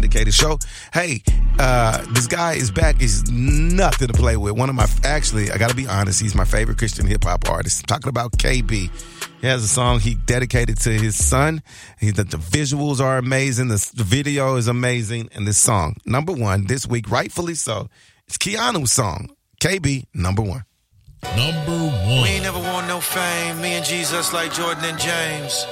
dedicated show. Hey, this guy is back. He's nothing to play with. I got to be honest, he's my favorite Christian hip-hop artist. I'm talking about KB. He has a song he dedicated to his son. The visuals are amazing. The video is amazing. And this song, number one, this week, rightfully so, it's Keanu's song. KB, number one. Number one. We ain't never want no fame. Me and Jesus like Jordan and James.